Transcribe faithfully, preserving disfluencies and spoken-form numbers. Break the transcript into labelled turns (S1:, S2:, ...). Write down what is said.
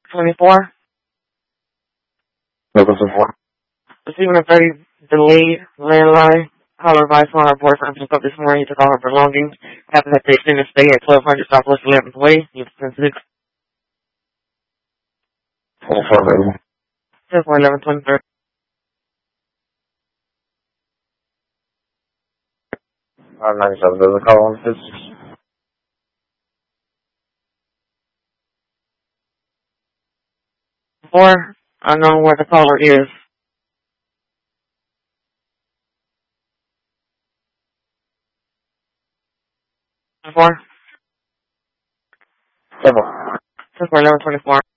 S1: twenty-four.
S2: Local support.
S1: Receiving a thirty delayed landline. Caller advice on our board from up this morning. He took all her belongings. Happened at the extended stay at twelve hundred Southwest eleventh Way. You ten six.
S2: ten four, baby.
S1: ten four eleven twenty-three.
S2: five ninety-seven, does the call on this?
S1: Four. Unknown where the caller is. Four.
S2: Several.
S1: ten four eleven twenty-four.